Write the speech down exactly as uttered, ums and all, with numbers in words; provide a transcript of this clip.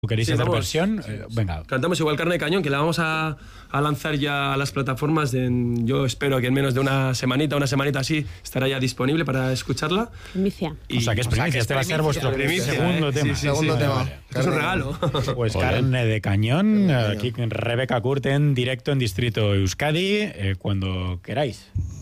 ¿Queréis Sí, hacer vamos. versión? Eh, venga. Cantamos igual Carne de Cañón, que la vamos a, a lanzar ya a las plataformas. De, en- yo espero que en menos de una semanita, una semanita así, estará ya disponible para escucharla. Primicia. Y- O sea, que es o sea, primicia. que es Este va a ser primicia, vuestro primicia, segundo eh. tema. Sí, sí, Segundo sí. tema. Vale. Es un regalo. Pues Joder. Carne de Cañón, Carne de aquí Rebeca Kurt en directo en Distrito Euskadi, eh, cuando queráis.